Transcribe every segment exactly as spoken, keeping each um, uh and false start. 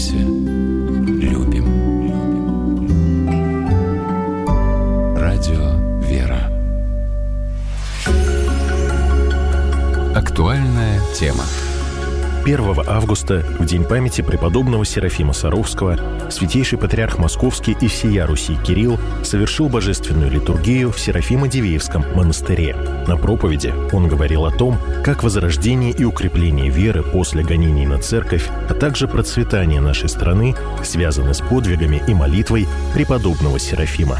Надеемся, любим. Радио «Вера». Актуальная тема. первого августа, в день памяти преподобного Серафима Саровского, святейший патриарх Московский и всея Руси Кирилл совершил божественную литургию в Серафимо-Дивеевском монастыре. На проповеди он говорил о том, как возрождение и укрепление веры после гонений на церковь, а также процветание нашей страны связаны с подвигами и молитвой преподобного Серафима.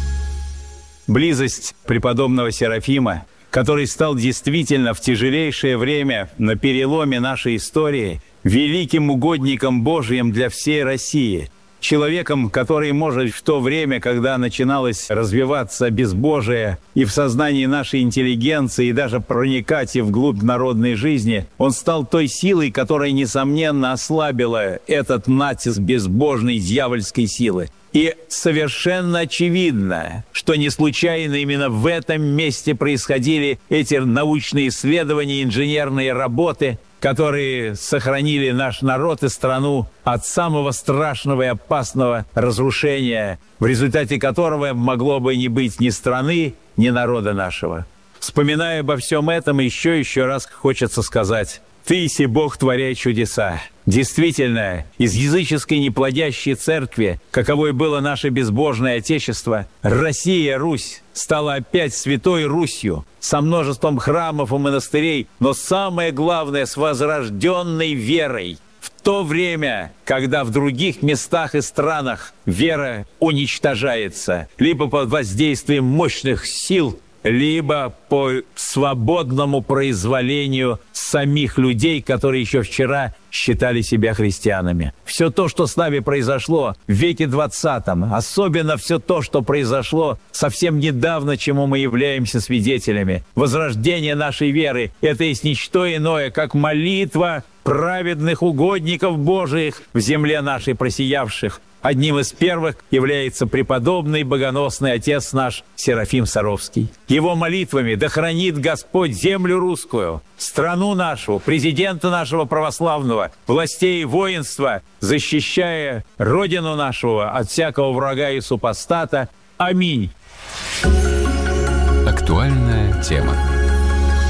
Близость преподобного Серафима, который стал действительно в тяжелейшее время на переломе нашей истории великим угодником Божиим для всей России, человеком, который, может, в то время, когда начиналось развиваться безбожие и в сознании нашей интеллигенции, и даже проникать и вглубь народной жизни, он стал той силой, которая, несомненно, ослабила этот натиск безбожной дьявольской силы. И совершенно очевидно, что не случайно именно в этом месте происходили эти научные исследования, инженерные работы, которые сохранили наш народ и страну от самого страшного и опасного разрушения, в результате которого могло бы не быть ни страны, ни народа нашего. Вспоминая обо всем этом, еще еще раз хочется сказать: «Ты, си Бог, творяй чудеса». Действительно, из языческой неплодящей церкви, каковой было наше безбожное Отечество, Россия, Русь, стала опять святой Русью, со множеством храмов и монастырей, но самое главное, с возрожденной верой. В то время, когда в других местах и странах вера уничтожается, либо под воздействием мощных сил, либо по свободному произволению самих людей, которые еще вчера считали себя христианами. Все то, что с нами произошло в веке двадцатом, особенно все то, что произошло совсем недавно, чему мы являемся свидетелями, возрождение нашей веры, это есть ничто иное, как молитва праведных угодников Божиих в земле нашей просиявших. Одним из первых является преподобный богоносный отец наш Серафим Саровский. Его молитвами да хранит Господь землю русскую, страну нашу, президента нашего православного, властей и воинства, защищая родину нашу от всякого врага и супостата. Аминь. Актуальная тема.